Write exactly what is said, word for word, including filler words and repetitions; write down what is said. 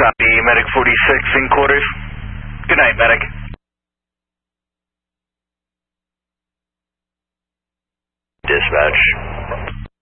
Copy, Medic forty-six in quarters. Good night, Medic. Dispatch.